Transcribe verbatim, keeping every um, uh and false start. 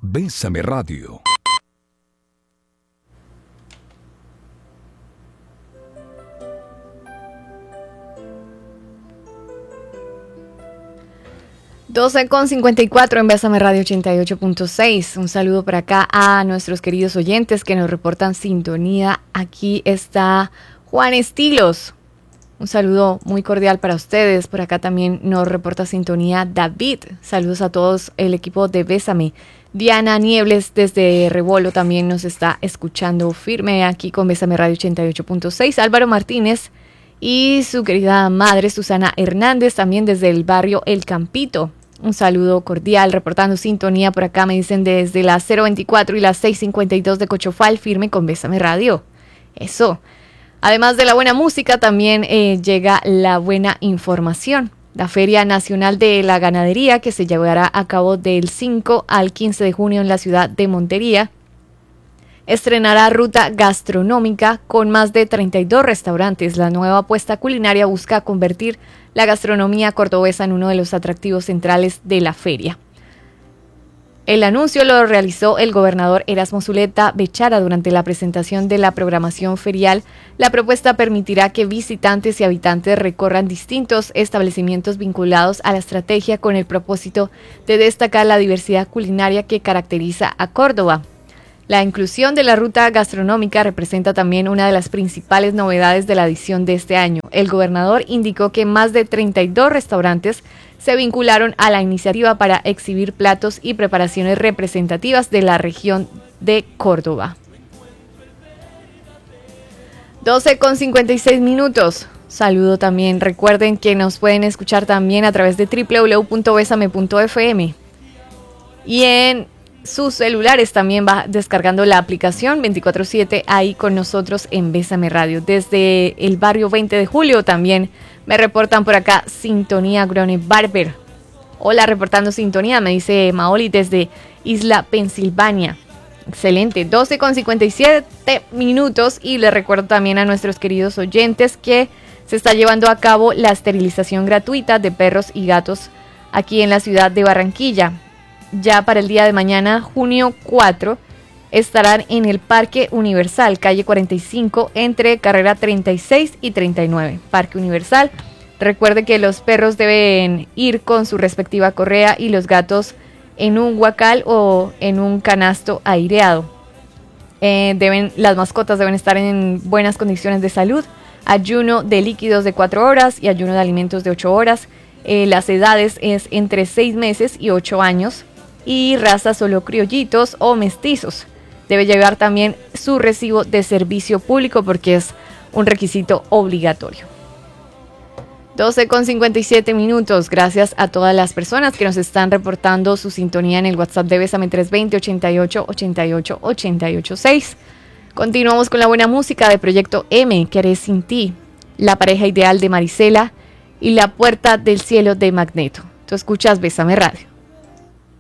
Bésame Radio. doce con cincuenta y cuatro en Bésame Radio ochenta y ocho punto seis. Un saludo por acá a nuestros queridos oyentes que nos reportan sintonía. Aquí está Juan Estilos. Un saludo muy cordial para ustedes. Por acá también nos reporta sintonía David. Saludos a todos el equipo de Bésame. Diana Niebles desde Rebolo también nos está escuchando firme aquí con Bésame Radio ochenta y ocho punto seis. Álvaro Martínez y su querida madre Susana Hernández también desde el barrio El Campito. Un saludo cordial, reportando sintonía por acá, me dicen desde las cero veinticuatro y las seis cincuenta y dos de Cochofal, firme con Bésame Radio. Eso. Además de la buena música, también eh, llega la buena información. La Feria Nacional de la Ganadería, que se llevará a cabo del cinco al quince de junio en la ciudad de Montería, estrenará ruta gastronómica con más de treinta y dos restaurantes. La nueva apuesta culinaria busca convertir la gastronomía cordobesa en uno de los atractivos centrales de la feria. El anuncio lo realizó el gobernador Erasmo Zuleta Bechara durante la presentación de la programación ferial. La propuesta permitirá que visitantes y habitantes recorran distintos establecimientos vinculados a la estrategia con el propósito de destacar la diversidad culinaria que caracteriza a Córdoba. La inclusión de la ruta gastronómica representa también una de las principales novedades de la edición de este año. El gobernador indicó que más de treinta y dos restaurantes se vincularon a la iniciativa para exhibir platos y preparaciones representativas de la región de Córdoba. doce con cincuenta y seis minutos. Saludo también. Recuerden que nos pueden escuchar también a través de doble u doble u doble u punto besame punto efe eme. Y en sus celulares también va descargando la aplicación veinticuatro siete ahí con nosotros en Bésame Radio. Desde el barrio veinte de julio también me reportan por acá sintonía Grone Barber. Hola, reportando sintonía, me dice Maoli desde Isla Pensilvania. Excelente, doce con cincuenta y siete minutos y les recuerdo también a nuestros queridos oyentes que se está llevando a cabo la esterilización gratuita de perros y gatos aquí en la ciudad de Barranquilla. Ya para el día de mañana, junio cuatro, estarán en el Parque Universal, calle cuarenta y cinco, entre carrera treinta y seis y treinta y nueve. Parque Universal. Recuerde que los perros deben ir con su respectiva correa y los gatos en un guacal o en un canasto aireado. Eh, deben, las mascotas deben estar en buenas condiciones de salud. Ayuno de líquidos de cuatro horas y ayuno de alimentos de ocho horas. Eh, las edades es entre seis meses y ocho años. Y razas solo criollitos o mestizos. Debe llevar también su recibo de servicio público porque es un requisito obligatorio. doce con cincuenta y siete minutos. Gracias a todas las personas que nos están reportando su sintonía en el WhatsApp de Bésame tres dos cero, ochenta y ocho, ochenta y ocho, ochenta y ocho seis. Continuamos con la buena música de Proyecto M, Que haré sin ti, La pareja ideal de Marisela y La puerta del cielo de Magneto. Tú escuchas Bésame Radio.